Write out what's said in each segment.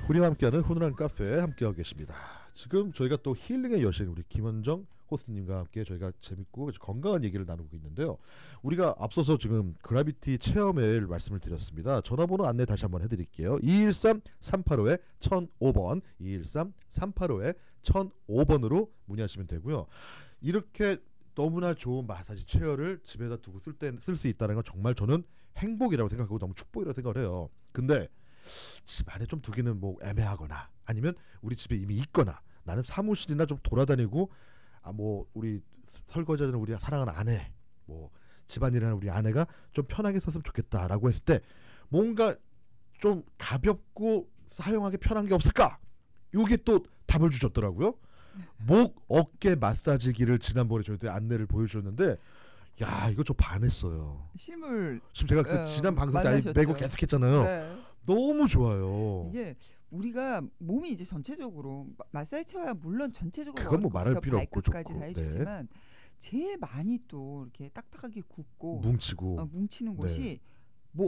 우리와 함께하는 훈훈한 카페에 함께하고 계십니다. 지금 저희가 또 힐링의 여신 우리 김원정 호스트님과 함께 저희가 재밌고 건강한 얘기를 나누고 있는데요. 우리가 앞서서 지금 그라비티 체험회를 말씀을 드렸습니다. 전화번호 안내 다시 한번 해드릴게요. 213-385-1005번 213-385-1005번으로 문의하시면 되고요. 이렇게 너무나 좋은 마사지 체어를 집에다 두고 쓸 수 있다는 건 정말 저는 행복이라고 생각하고 너무 축복이라고 생각을 해요. 근데 집 안에 좀 두기는 뭐 애매하거나 아니면 우리 집에 이미 있거나 나는 사무실이나 좀 돌아다니고 뭐 우리 설거지하는 우리 사랑하는 아내 뭐 집안일하는 우리 아내가 좀 편하게 썼으면 좋겠다라고 했을 때 뭔가 좀 가볍고 사용하기 편한 게 없을까? 요게 또 답을 주셨더라고요. 목 어깨 마사지기를 지난번에 저희한테 안내를 보여주셨는데 야 이거 저 반했어요. 실물 지금 제가 그 지난 방송 때 메고 계속했잖아요. 네. 너무 좋아요. 이게 우리가 몸이 이제 전체적으로 마사지 체어야 물론 전체적으로 그건 뭐 말할 필요 없고 발끝까지 다 해주지만 네. 제일 많이 또 이렇게 딱딱하게 굽고 뭉치는 곳이 네.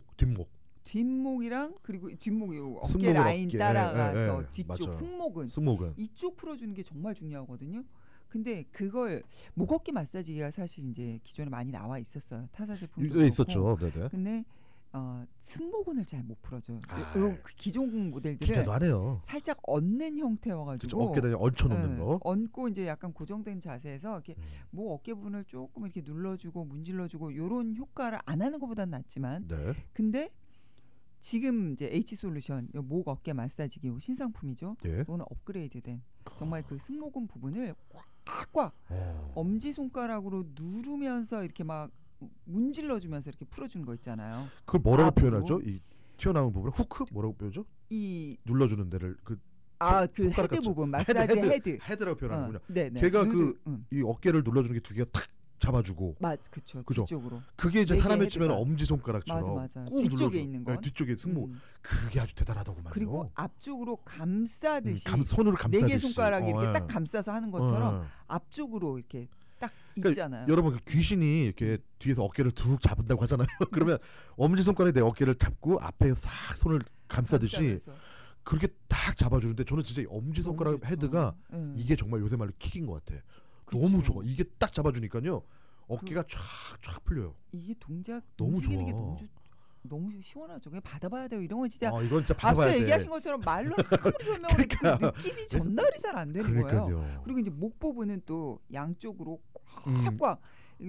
뒷목이랑 그리고 뒷목이 어깨 라인 따라가서 뒤쪽 맞아요. 승모근 이쪽 풀어주는 게 정말 중요하거든요. 근데 그걸 목어깨 마사지가 사실 이제 기존에 많이 나와 있었어요. 타사 제품도 있었죠. 네네. 근데 승모근을 잘 못 풀어줘요. 그 기존 모델들은 기대도 하네요. 살짝 얹는 형태여가지고 어깨에 얹혀놓는 거. 얹고 이제 약간 고정된 자세에서 이렇게 목 어깨 부분을 조금 이렇게 눌러주고 문질러주고 이런 효과를 안 하는 것보다는 낫지만, 네. 근데 지금 이제 H 솔루션 목 어깨 마사지기 신상품이죠. 예. 이거는 업그레이드된 정말 그 승모근 부분을 꽉꽉 엄지 손가락으로 누르면서 이렇게 막 문질러주면서 이렇게 풀어주는 거 있잖아요. 그걸 뭐라고 표현하죠? 이 튀어나온 부분 후크 뭐라고 표현하죠? 이 눌러주는 데를 그 헤드 부분 마사지 헤드라고 표현하는군요. 네네. 걔가 이 어깨를 눌러주는 게 두 개가 탁 잡아주고. 그쵸. 그죠. 뒤쪽으로. 그게 이제 사람의 치면 엄지 손가락처럼. 맞아. 꾹 뒤쪽에 눌러줘. 있는 거. 네, 뒤쪽에 승모. 그게 아주 대단하다고만요. 그리고 앞쪽으로 감싸듯이. 손으로 감싸듯이. 4개 손가락이 이렇게 딱 감싸서 하는 것처럼 앞쪽으로 이렇게 딱 있잖아요. 그러니까 여러분 귀신이 이렇게 뒤에서 어깨를 툭 잡은다고 하잖아요. 그러면 엄지 손가락이 내 어깨를 잡고 앞에 싹 손을 감싸듯이 그렇게 딱 잡아주는데 저는 진짜 엄지 손가락 헤드가 이게 정말 요새 말로 킥인 것 같아. 그쵸. 너무 좋아. 이게 딱 잡아주니까요 어깨가 쫙 풀려요. 이게 동작 너무 좋아. 게 너무 시원하죠. 그냥 받아봐야 돼요. 이런 건 진짜 이건 진짜 받아봐야 앞서 얘기하신 것처럼 말로 아무리 설명을 해도 그 느낌이 전달이 잘 안 되는 거예요. 그리고 이제 목 부분은 또 양쪽으로 꽉꽉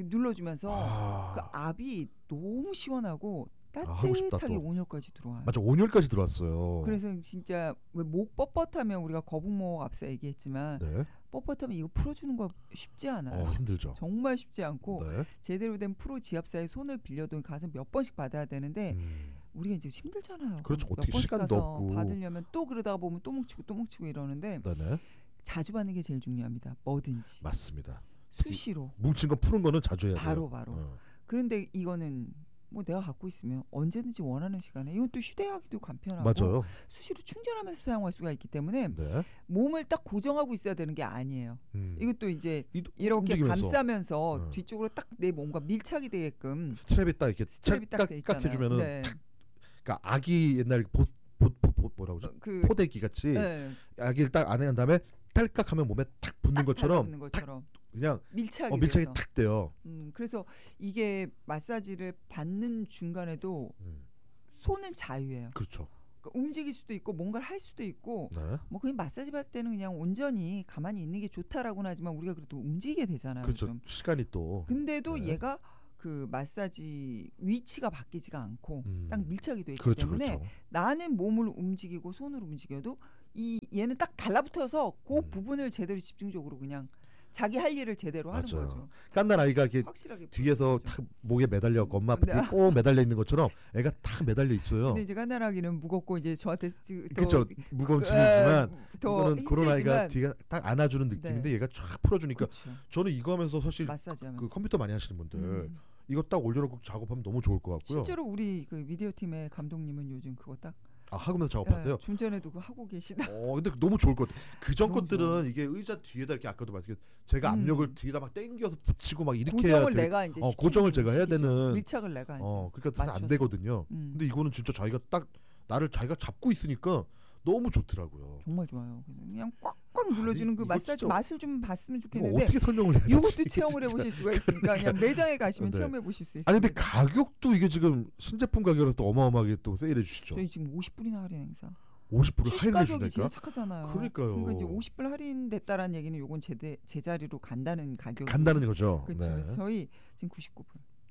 눌러주면서 그 압이 너무 시원하고 따뜻하게 온열까지 들어와요. 맞아, 온열까지 들어왔어요. 그래서 진짜 목 뻣뻣하면 우리가 거북목 앞서 얘기했지만 네. 뻣뻣하면 이거 풀어주는 거 쉽지 않아요. 힘들죠. 정말 쉽지 않고 네. 제대로 된 프로 지압사의 손을 빌려도 가서 몇 번씩 받아야 되는데 우리가 이제 힘들잖아요. 그렇죠. 몇 어떻게 번씩 시간도 가서 없고 받으려면 또 그러다가 보면 또 뭉치고 이러는데 네네. 자주 받는 게 제일 중요합니다. 뭐든지. 맞습니다. 수시로. 뭉친 거 푸는 거는 자주 해야 돼요. 바로. 그런데 이거는 뭐 내가 갖고 있으면 언제든지 원하는 시간에 이건 또 휴대하기도 간편하고 맞아요. 수시로 충전하면서 사용할 수가 있기 때문에 네. 몸을 딱 고정하고 있어야 되는 게 아니에요. 이것도 이제 이렇게 움직이면서. 감싸면서 뒤쪽으로 딱 내 몸과 밀착이 되게끔 스트랩이 딱 이렇게 딱 돼 있잖아요. 해주면은 네. 그러니까 아기 옛날 뭐라고 그러죠? 포대기 같이 네. 아기를 딱 안에 한 다음에 딸깍하면 몸에 탁 붙는 것처럼 그냥 밀착이 탁 돼요. 그래서 이게 마사지를 받는 중간에도 손은 자유예요. 그렇죠. 그러니까 움직일 수도 있고 뭔가를 할 수도 있고 네. 뭐 그냥 마사지 받을 때는 그냥 온전히 가만히 있는 게 좋다라고는 하지만 우리가 그래도 움직이게 되잖아요. 그렇죠. 좀. 시간이 또. 근데 얘가 그 마사지 위치가 바뀌지가 않고 딱 밀착이 돼 있기 그렇죠, 때문에 그렇죠. 나는 몸을 움직이고 손으로 움직여도 얘는 딱 달라붙어서 그 부분을 제대로 집중적으로 그냥 자기 할 일을 제대로 하는 거죠. 깐난 아이가 이렇게 뒤에서 탁 목에 매달려 엄마 앞에 꼭 매달려 있는 것처럼 애가 탁 매달려 있어요. 근데 이제 깐난 아기는 무겁고 이제 저한테 그렇죠. 무거운 짐이지만 이거는 그런 아이가 뒤에 딱 안아주는 느낌인데 얘가 쫙 풀어주니까 그렇죠. 저는 이거 하면서 사실 마사지하면서. 그 컴퓨터 많이 하시는 분들 이거 딱 올려놓고 작업하면 너무 좋을 것 같고요. 실제로 우리 그 미디어 팀의 감독님은 요즘 그거 딱 하면서 작업하세요? 좀 전에도 그거 하고 계시다. 근데 너무 좋을 것 같아요. 그전 것들은 이게 의자 뒤에다 이렇게 아까도 말씀드렸 제가 압력을 뒤에다 막 당겨서 붙이고 막 이렇게 고정을 내가 이제 고정을 제가 해야 되는 밀착을 내가 이제 그러니까 안 되거든요. 근데 이거는 진짜 자기가 딱 나를 자기가 잡고 있으니까 너무 좋더라고요. 정말 좋아요. 그래서 그냥 꽉꽉 눌러주는 그 마사지 맛을 좀 봤으면 좋겠는데 어떻게 설명을 해야 되지? 이것도 체험을 해보실 수가 있으니까 그냥 매장에 가시면 네. 체험해 보실 수 있어요. 아니 근데 가격도 이게 지금 신제품 가격으로 또 어마어마하게 또 세일해 주시죠. 저희 지금 50불이나 할인 행사. 50% 출시 할인해 가격이 제일 주니까. 착하잖아요. 그러니까요. 그러니까 이제 50불 할인됐다라는 얘기는 요건 제자리로 간다는 가격. 간다는 거죠. 그렇죠. 네. 그래서 저희 지금 99불.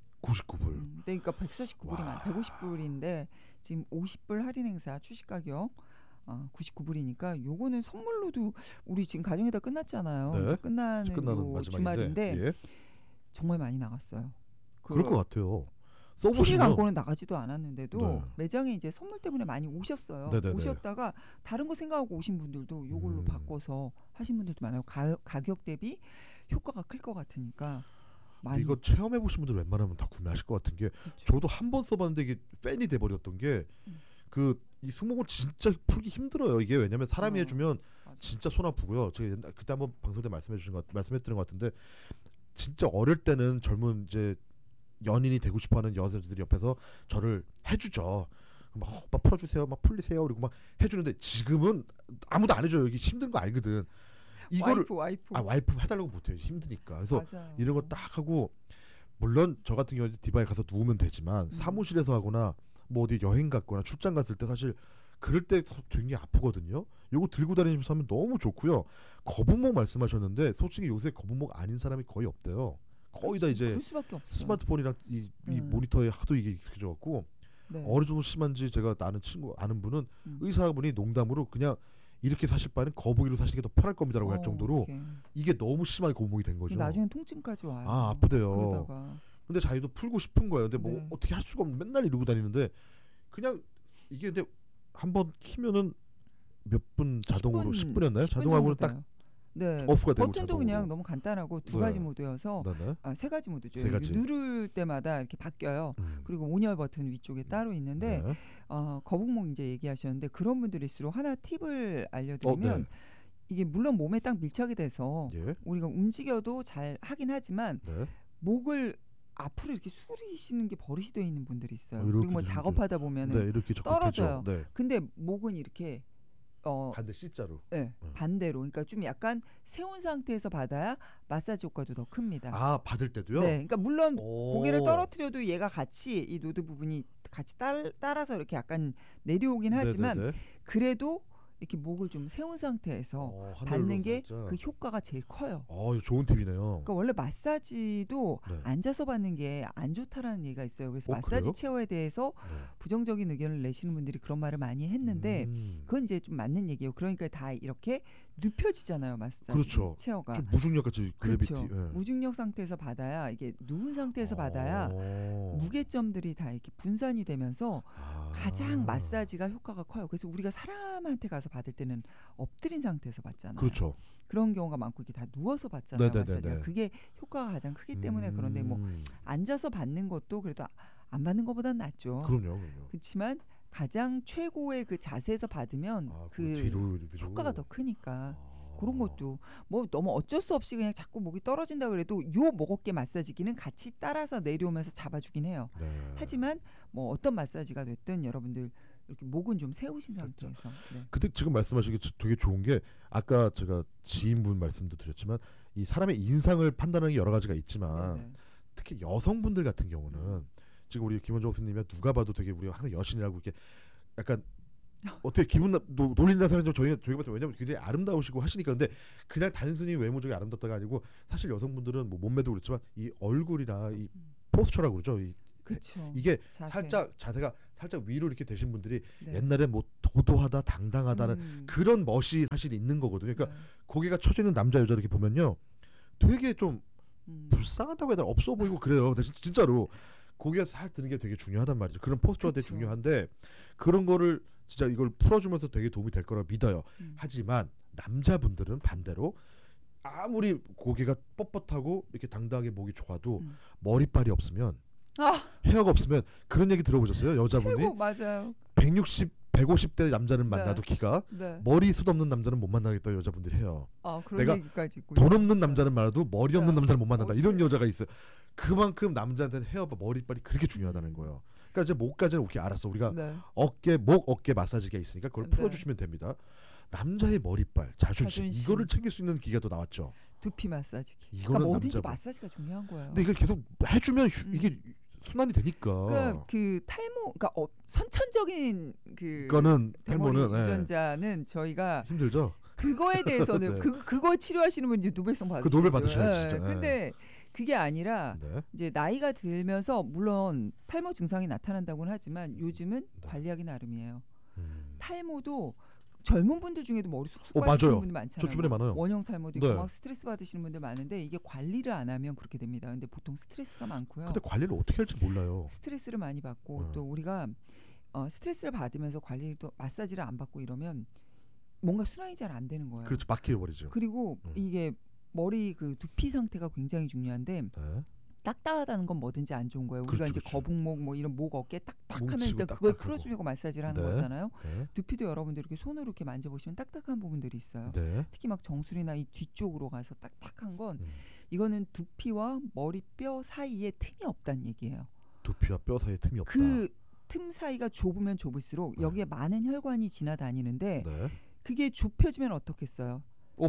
99불. 그러니까 149불이면 150불인데 지금 50불 할인 행사 출시 가격 99불이니까 요거는 선물로도 우리 지금 가정에다 끝났잖아요. 네. 이제 끝나는 요 주말인데 예. 정말 많이 나갔어요. 그럴 것 같아요. TV 써보시면 광고는 나가지도 않았는데도 네. 매장에 이제 선물 때문에 많이 오셨어요. 네네네. 오셨다가 다른 거 생각하고 오신 분들도 요걸로 바꿔서 하신 분들도 많아요. 가격 대비 효과가 클 것 같으니까 많이. 이거 체험해 보신 분들 웬만하면 다 구매하실 것 같은 게 그렇죠. 저도 한 번 써봤는데 이게 팬이 돼버렸던 게 그 이 승모근 진짜 풀기 힘들어요. 이게 왜냐면 사람이 해주면 맞아. 진짜 손 아프고요. 제가 그때 한번 방송 때 말씀해드린 것 같은데 진짜 어릴 때는 젊은 이제 연인이 되고 싶어하는 여자들이 옆에서 저를 해주죠. 막 오빠 풀어주세요, 막 풀리세요, 그리고 막 해주는데 지금은 아무도 안 해줘요. 이게 힘든 거 알거든. 이거를 와이프 해달라고 못해요. 힘드니까. 그래서 맞아요. 이런 거 딱 하고 물론 저 같은 경우에 디바에 가서 누우면 되지만 사무실에서 하거나 뭐 어디 여행 갔거나 출장 갔을 때 사실 그럴 때 굉장히 아프거든요. 요거 들고 다니면서 하면 너무 좋고요. 거북목 말씀하셨는데 솔직히 요새 거북목 아닌 사람이 거의 없대요. 거의 다 이제 그럴 수밖에 없어요. 스마트폰이랑 이 모니터에 하도 이게 익숙해져 갖고 네. 어느 정도 심한지 제가 아는 분은 의사분이 농담으로 그냥 이렇게 사실 바에는 거북이로 사시는 게 더 편할 겁니다라고 할 정도로 이게 너무 심하게 거북목이 된 거죠. 나중엔 통증까지 와요. 아프대요. 그러다가. 근데 자기도 풀고 싶은 거예요. 근데 뭐 네. 어떻게 할 수가 없는 맨날 이러고 다니는데 그냥 이게 근데 한번 키면은 몇 분 자동으로 10분이었나요? 자동하고는 딱 네. 오프가 되고 버튼도 자동으로. 그냥 너무 간단하고 두 가지 모드여서 네네. 세 가지 모드죠. 세 가지. 누를 때마다 이렇게 바뀌어요. 그리고 온열 버튼 위쪽에 따로 있는데 네. 거북목 이제 얘기하셨는데 그런 분들일수록 하나 팁을 알려드리면 네. 이게 물론 몸에 딱 밀착이 돼서 예. 우리가 움직여도 잘 하긴 하지만 네. 목을 앞으로 이렇게 수리시는 게 버릇이 되어 있는 분들이 있어요. 이렇게, 그리고 뭐 작업하다 보면은 네, 이렇게 떨어져요. 네. 근데 목은 이렇게 반대 C자로. 네, 반대로. 그러니까 좀 약간 세운 상태에서 받아야 마사지 효과도 더 큽니다. 아, 받을 때도요? 네, 그러니까 물론 고개를 떨어뜨려도 얘가 같이 이 노드 부분이 같이 따라서 이렇게 약간 내려오긴 하지만 네네네. 그래도 이렇게 목을 좀 세운 상태에서 받는 게 그 효과가 제일 커요. 이거 좋은 팁이네요. 그러니까 원래 마사지도 네. 앉아서 받는 게 안 좋다라는 얘기가 있어요. 그래서 마사지 그래요? 체어에 대해서 부정적인 의견을 내시는 분들이 그런 말을 많이 했는데 그건 이제 좀 맞는 얘기예요. 그러니까 다 이렇게 눕혀지잖아요, 마사지 그렇죠. 체어가. 좀 무중력 같이 그래비티. 그렇죠. 예. 무중력 상태에서 받아야 이게 누운 상태에서 받아야 무게점들이 다 이렇게 분산이 되면서 가장 마사지가 효과가 커요. 그래서 우리가 사람한테 가서 받을 때는 엎드린 상태에서 받잖아요. 그렇죠. 그런 경우가 많고 이렇게 다 누워서 받잖아요. 네네네네. 마사지가. 그게 효과가 가장 크기 때문에 그런데 뭐 앉아서 받는 것도 그래도 안 받는 것보다는 낫죠. 그럼요. 그렇지만 가장 최고의 그 자세에서 받으면 그 효과가 더 크니까 그런 것도 뭐 너무 어쩔 수 없이 그냥 자꾸 목이 떨어진다 그래도 요 목 어깨 마사지기는 같이 따라서 내려오면서 잡아주긴 해요. 네. 하지만 뭐 어떤 마사지가 됐든 여러분들 이렇게 목은 좀 세우신 상태에서. 네. 근데 지금 말씀하신 게 되게 좋은 게 아까 제가 지인분 말씀도 드렸지만 이 사람의 인상을 판단하는 게 여러 가지가 있지만 네네. 특히 여성분들 같은 경우는 지금 우리 김원정 교수님이 누가 봐도 되게 우리가 항상 여신이라고 이렇게 약간 어떻게 기분 놀린다 생각하면 저희가 봤을 때 왜냐면 굉장히 아름다우시고 하시니까 근데 그냥 단순히 외모적이 아름답다가 아니고 사실 여성분들은 뭐 몸매도 그렇지만 이 얼굴이나 이 포스처라고 그러죠. 그렇죠. 이게 살짝 자세가 살짝 위로 이렇게 되신 분들이 네. 옛날에 뭐 도도하다 당당하다는 그런 멋이 사실 있는 거거든요. 그러니까 고개가 처져 있는 남자 여자 이렇게 보면요, 되게 좀 불쌍하다고 해야 되나 없어 보이고 그래요. 근데 진짜로 고개가 살 드는 게 되게 중요하단 말이죠. 그런 포스처가 되게 중요한데 그런 거를 진짜 이걸 풀어주면서 되게 도움이 될 거라 믿어요. 하지만 남자분들은 반대로 아무리 고개가 뻣뻣하고 이렇게 당당하게 목이 좋아도 머리빨이 없으면 헤어가 없으면 그런 얘기 들어보셨어요? 여자분이 최고, 맞아요. 150대 남자는 만나도 키가 머리 숱 없는 남자는 못 만나겠다 여자분들이 해요. 그런 내가 얘기까지 있고. 돈 없는 남자는 많아도 머리 없는 남자는 못 만난다. 이런 여자가 있어요. 그만큼 남자한테는 헤어가 머리빨이 그렇게 중요하다는 거예요. 그러니까 이제 목까지는 오케이 알았어. 우리가 네. 목 어깨 마사지가 있으니까 그걸 네. 풀어주시면 됩니다. 남자의 머리빨, 자존심 이거를 챙길 수 있는 기계도 나왔죠. 두피 마사지기. 이거는 그러니까 뭐든지 남자분. 마사지가 중요한 거예요. 근데 이걸 계속 해주면 이게 순환이 되니까. 그러니까 그 탈모, 그러니까 선천적인 그 그거는 대머리 탈모는 유전자는 저희가 힘들죠. 그거에 대해서는 네. 그거 치료하시는 분 이제 노벨상 받으시죠. 그 노벨 받으셔야지 진짜. 근데 그게 아니라 네. 이제 나이가 들면서 물론 탈모 증상이 나타난다고는 하지만 요즘은 관리하기 나름이에요. 탈모도 젊은 분들 중에도 머리 쑥쑥 빠지시는 맞아요. 분들 많잖아요. 저 주변에 많아요. 원형 탈모도 있고 네. 막 스트레스 받으시는 분들 많은데 이게 관리를 안 하면 그렇게 됩니다. 근데 보통 스트레스가 많고요. 근데 관리를 어떻게 할지 몰라요. 스트레스를 많이 받고 또 우리가 스트레스를 받으면서 관리도 마사지를 안 받고 이러면 뭔가 순환이 잘 안 되는 거예요. 그렇죠. 막혀버리죠. 그리고 이게 머리 그 두피 상태가 굉장히 중요한데 네. 딱딱하다는 건 뭐든지 안 좋은 거예요. 우리가 그렇죠, 이제 거북목 뭐 이런 목 어깨 딱딱하면 뭉치고 일단 그걸 딱딱하고. 풀어주려고 마사지를 하는 네. 거잖아요. 네. 두피도 여러분들 이렇게 손으로 이렇게 만져보시면 딱딱한 부분들이 있어요. 네. 특히 막 정수리나 이 뒤쪽으로 가서 딱딱한 건 이거는 두피와 머리뼈 사이에 틈이 없다는 얘기예요. 두피와 뼈 사이에 틈이 없다. 그 틈 사이가 좁으면 좁을수록 여기에 많은 혈관이 지나다니는데 네. 그게 좁혀지면 어떻겠어요?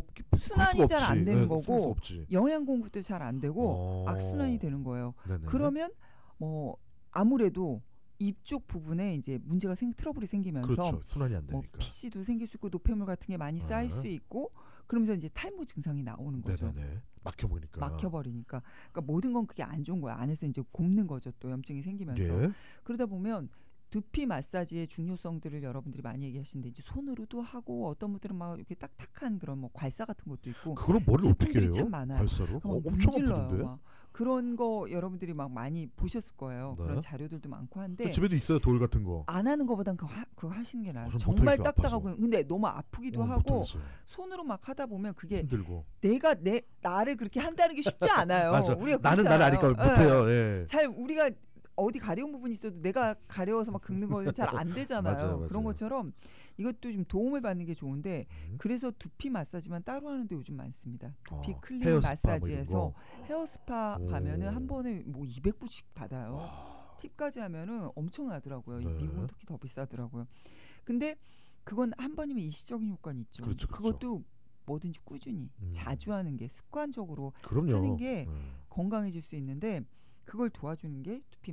순환이 그럴 수가 잘 안 없지. 되는 네, 거고 그럴 수 없지. 영양 공급도 잘 안 되고 악순환이 되는 거예요. 네네. 그러면 뭐 아무래도 이쪽 부분에 이제 문제가 트러블이 생기면서 그렇죠. 순환이 안 뭐 되니까. 피씨도 생길 수 있고 노폐물 같은 게 많이 쌓일 수 있고 그러면서 이제 탈모 증상이 나오는 거죠. 네네네. 막혀버리니까. 막혀버리니까. 그러니까 모든 건 그게 안 좋은 거야. 안에서 이제 곱는 거죠. 또 염증이 생기면서. 예. 그러다 보면 두피 마사지의 중요성들을 여러분들이 많이 얘기하시는데 이제 손으로도 하고 어떤 분들은 막 이렇게 딱딱한 그런 뭐 괄사 같은 것도 있고 그럼 머리를 어떻게 제품들이 해요? 참 많아요. 괄사로? 엄청 문질러요. 아픈데. 막. 그런 거 여러분들이 막 많이 보셨을 거예요. 네. 그런 자료들도 많고 한데 그 집에도 있어요 돌 같은 거. 안 하는 것보단 그거 하시는 게 나아요. 전 정말 못하겠어요, 딱딱하고 아파서. 근데 너무 아프기도 하고 못하겠어요. 손으로 막 하다 보면 그게 힘들고. 내가 나를 그렇게 한다는 게 쉽지 않아요. 맞아. 우리가 나는 나를 아니까 그렇잖아요. 못해요. 예. 잘 우리가 어디 가려운 부분이 있어도 내가 가려워서 막 긁는 거는 잘 안 되잖아요. 맞아요. 그런 것처럼 이것도 좀 도움을 받는 게 좋은데 그래서 두피 마사지만 따로 하는데 요즘 많습니다. 두피 클린 헤어스파 마사지에서 뭐 헤어스파 가면은 한 번에 뭐 200불씩 받아요. 팁까지 하면은 엄청나더라고요. 네. 미국은 특히 더 비싸더라고요. 근데 그건 한 번이면 일시적인 효과는 있죠. 그렇죠. 그것도 뭐든지 꾸준히 자주 하는 게 습관적으로 그럼요. 하는 게 건강해질 수 있는데 그걸 도와주는 게 두피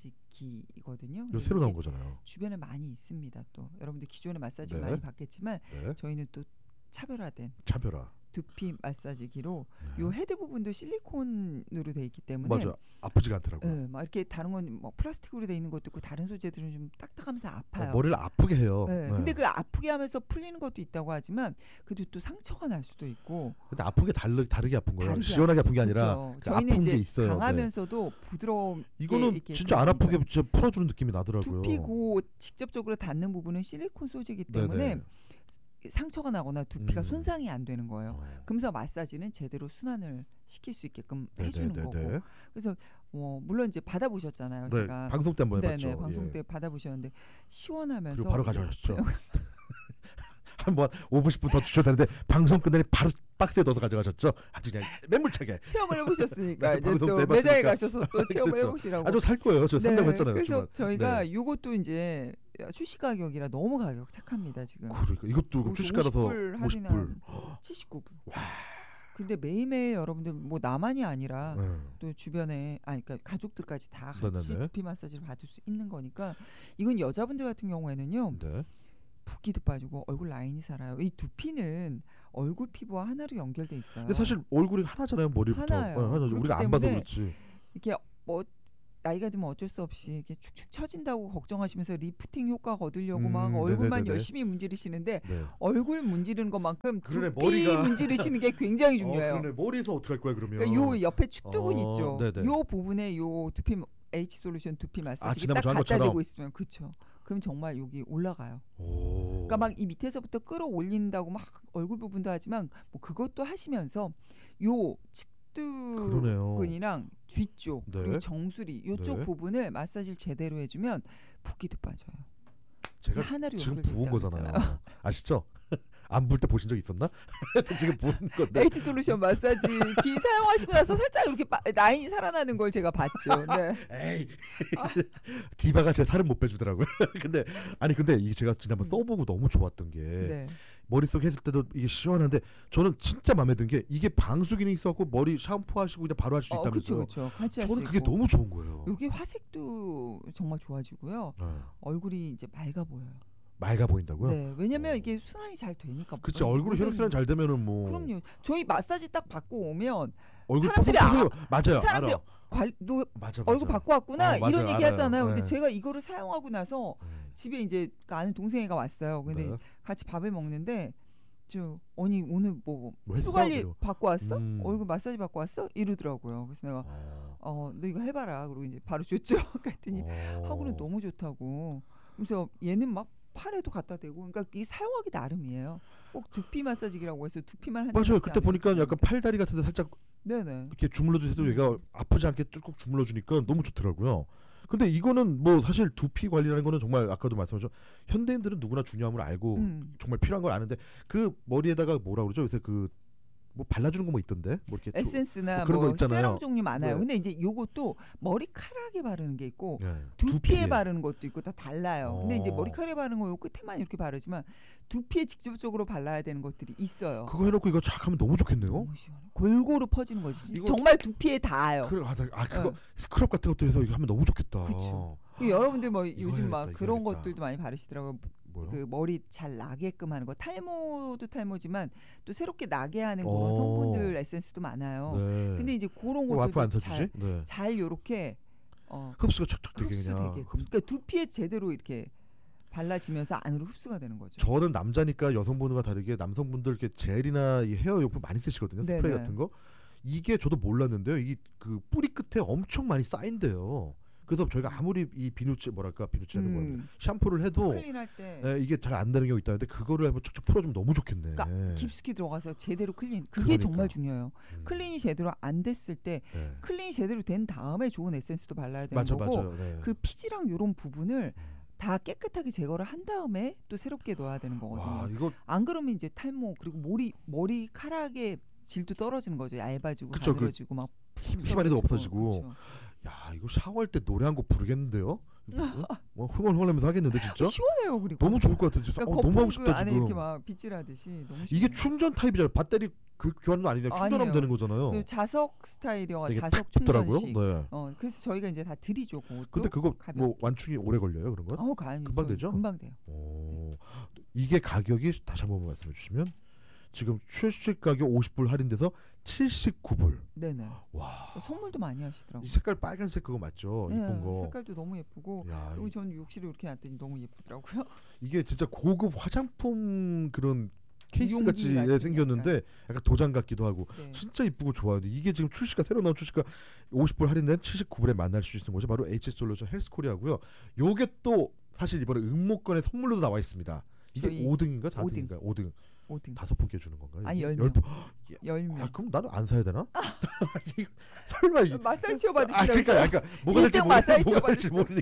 마사지기거든요. 이거 새로 나온 거잖아요. 주변에 많이 있습니다. 또 여러분들 기존에 마사지 네. 많이 받겠지만 네. 저희는 또 차별화된 차별화. 두피 마사지기로 네. 요 헤드 부분도 실리콘으로 돼 있기 때문에 맞아. 아프지가 않더라고요. 네, 막 이렇게 다른 건 뭐 플라스틱으로 돼 있는 것도 있고 다른 소재들은 좀 딱딱하면서 아파요. 머리를 아프게 해요. 네. 네. 근데 그 아프게 하면서 풀리는 것도 있다고 하지만 그래도 또 상처가 날 수도 있고 근데 아픈 게 다르게 아픈 거예요. 다르게 시원하게 아픈 게 아니라 그렇죠. 그 저희는 아픈 이제 게 있어요. 강하면서도 부드러운 네. 이거는 진짜 안 아프게 진짜 풀어주는 느낌이 나더라고요. 두피 고 직접적으로 닿는 부분은 실리콘 소재이기 때문에 네네. 상처가 나거나 두피가 손상이 안 되는 거예요. 그러면서 마사지는 제대로 순환을 시킬 수 있게끔 해주는 거고. 그래서 물론 이제 받아보셨잖아요. 네, 제가 방송 때 한번 해봤죠. 네네, 방송 예. 때 받아보셨는데 시원하면서 그리고 바로 가져가셨죠. 한번 5분 10분 더 주셔도 되는데 방송 끝내니 바로 박스에 넣어서 가져가셨죠. 아주 그냥 매몰차게. 체험을 해보셨으니까 네, 이제 방송 또 때 매장에 해봤으니까. 가셔서 또 체험을 그렇죠. 해보시라고. 아주 살 거예요. 저 산다고 했잖아요. 그래서 주말. 저희가 네. 요것도 이제 출시 가격이라 너무 가격 착합니다 지금. 그러니까 이것도 출시가라서 50불 할인한 50불. 79불. 근데 매일매일 여러분들 뭐 나만이 아니라 또 주변에 그러니까 가족들까지 다 같이 네네네. 두피 마사지를 받을 수 있는 거니까 이건 여자분들 같은 경우에는요 네. 붓기도 빠지고 얼굴 라인이 살아요. 이 두피는 얼굴 피부와 하나로 연결돼 있어요. 근데 사실 얼굴이 하나잖아요. 머리부터. 하나예요. 하나죠. 우리가 안 봐서 그렇지. 이렇게 뭐 나이가 들면 어쩔 수 없이 이렇게 축축 처진다고 걱정하시면서 리프팅 효과 거두려고 막 얼굴만 네네네네. 열심히 문지르시는데 네. 얼굴 문지르는 것만큼 그러네, 두피 머리가. 문지르시는 게 굉장히 중요해요. 그러네. 머리에서 어떻게 할 거야 그러면? 그러니까 요 옆에 축두근 있죠. 네네. 요 부분에 요 두피 H 솔루션 두피 마사지 지난번 딱 저 한 갖다 것처럼? 대고 있으면 그렇죠. 그럼 정말 여기 올라가요. 오. 그러니까 막 이 밑에서부터 끌어올린다고 막 얼굴 부분도 하지만 뭐 그것도 하시면서 요 측두근이랑 뒤쪽 네. 그리고 정수리 요쪽 네. 부분을 마사지를 제대로 해주면 붓기도 빠져요. 제가 하나로 지금 연결돼 부은 있다고 거잖아요. 했잖아요. 아시죠? 안 부을 때 보신 적 있었나? 지금 부은 건데. H 솔루션 마사지기 사용하시고 나서 살짝 이렇게 라인이 살아나는 걸 제가 봤죠. 네. 에이. 디바가 제 살은 못 빼주더라고요. 근데 이게 제가 지난번 써보고 너무 좋았던 게 네. 머릿속에 했을 때도 이게 시원한데 저는 진짜 마음에 든 게 이게 방수 기능이 있어갖고 머리 샴푸하시고 그냥 바로 할 수 있다면서요. 그렇죠. 같이 할 수 저는 그게 있고. 너무 좋은 거예요. 여기 화색도 정말 좋아지고요. 얼굴이 이제 맑아 보여요. 맑아 보인다고요? 네, 왜냐면 이게 순환이 잘 되니까. 그렇죠. 얼굴 혈액순환 잘 되면은 뭐. 그럼요. 저희 마사지 딱 받고 오면 얼굴 사람들이 맞아요. 사람들이 너 맞아. 얼굴 받고 왔구나 이런 얘기 하잖아요. 근데 네. 제가 이거를 사용하고 나서 집에 이제 아는 동생이가 왔어요. 근데 네. 같이 밥을 먹는데 언니 오늘 뭐 피부 했어? 관리 받고 왔어? 얼굴 음. 마사지 받고 왔어? 이러더라고요. 그래서 내가 너 이거 해봐라. 그리고 이제 바로 줬죠. 그랬더니 하고는 너무 좋다고. 그래서 얘는 막 팔에도 갖다 대고, 그러니까 이 사용하기 나름이에요. 꼭 두피 마사지기라고 해서 두피만 하는. 맞아요. 그때 보니까 약간 팔다리 같은데 살짝 네네. 이렇게 주물러도 해도 얘가 아프지 않게 쭉 주물러 주니까 너무 좋더라고요. 근데 이거는 뭐 사실 두피 관리라는 거는 정말 아까도 말씀하셨죠. 현대인들은 누구나 중요함을 알고 정말 필요한 걸 아는데 그 머리에다가 뭐라 그러죠? 요새 그 뭐 발라주는 거 뭐 있던데? 뭐 이렇게 에센스나 그런 거 뭐 있잖아요. 세럼 종류 많아요. 네. 근데 이제 요것도 머리카락에 바르는 게 있고 네. 두피에 바르는 것도 있고 다 달라요. 근데 이제 어. 머리카락에 바르는 거 요 끝에만 이렇게 바르지만 두피에 직접적으로 발라야 되는 것들이 있어요. 그거 해놓고 이거 착 하면 너무 좋겠네요. 너무 시원해. 골고루 퍼지는 거지. 이거 정말 두피에 닿아요. 그래, 그거 스크럽 같은 것도 해서 이거 하면 너무 좋겠다. 그렇죠. 여러분들 뭐 이거 요즘 막 해야겠다, 그런 이거 해야겠다. 것들도 많이 바르시더라고요. 뭐요? 그 머리 잘 나게끔 하는 거. 탈모도 탈모지만 또 새롭게 나게 하는 그런 어. 성분들 에센스도 많아요. 네. 근데 이제 그런 와이프 안 것들도 사주지? 네. 잘 요렇게 흡수가 척척 되게 흡수 그냥. 되게. 그러니까 두피에 제대로 이렇게 발라지면서 안으로 흡수가 되는 거죠. 저는 남자니까 여성분과 다르게 남성분들 이렇게 젤이나 이 헤어 용품 많이 쓰시거든요. 스프레이 네네. 같은 거. 이게 저도 몰랐는데요. 이 그 뿌리 끝에 엄청 많이 쌓인대요. 그래서 저희가 아무리 이 비누칠하는 거 샴푸를 해도 클린할 때 이게 잘 안 되는 경우 있다는데 그거를 한번 척척 풀어주면 너무 좋겠네. 그러니까 깊숙이 들어가서 제대로 클린. 그게 그러니까. 정말 중요해요. 클린이 제대로 안 됐을 때 네. 클린이 제대로 된 다음에 좋은 에센스도 발라야 되는 맞아, 거고 맞아. 네. 그 피지랑 이런 부분을 다 깨끗하게 제거를 한 다음에 또 새롭게 넣어야 되는 거거든요. 와, 이거 안 그러면 이제 탈모 그리고 머리카락의 질도 떨어지는 거죠. 얇아지고 그쵸, 가늘어지고 막 피만해도 없어지고. 그렇죠. 야, 이거 샤워할 때 노래 한 곡 부르겠는데요? 뭐 흥얼흥얼하면서 하겠는데 진짜? 시원해요. 그리고 너무 좋을 것 같아. 진짜. 그러니까 너무 하고 거품 그 싶다 안에 지금. 이렇게 막 빗질하듯이 너무 이게 시원해요. 충전 타입이잖아요. 배터리 교환도 아니냐. 충전하면 아니에요. 되는 거잖아요. 그 자석 스타일이어 되게 자석 탁 붙더라고요. 충전식. 네. 그래서 저희가 이제 다 드리죠. 그것도. 근데 그거 가볍게. 뭐 완충이 오래 걸려요, 그런 건? 금방 되죠? 금방 돼요. 오. 이게 가격이 다시 한번 말씀해 주시면 지금 출시 가격 50불 할인돼서 79불. 네네. 와. 선물도 많이 하시더라고요. 이 색깔 빨간색 그거 맞죠? 네, 이쁜 거. 색깔도 너무 예쁘고. 야, 그리고 저는 욕실에 이렇게 놨더니 너무 예쁘더라고요. 이게 진짜 고급 화장품 그런 케이스 용기 같이 같은 생겼는데 약간 도장 같기도 하고 네. 진짜 이쁘고 좋아요. 이게 지금 새로 나온 출시가 50불 할인된 79불에 만날 수 있는 곳이 바로 H솔루션 헬스코리아고요. 요게 또 사실 이번에 응모권에 선물로도 나와 있습니다. 이게 5등인가 4등인가? 5등. 5분께 주는 건가요? 아니 10명. 10명. 그럼 나는 안 사야 되나? 설마 마사지 치료 받으시라고. 그러니까 뭐가 될지 마사지 치료 모르니까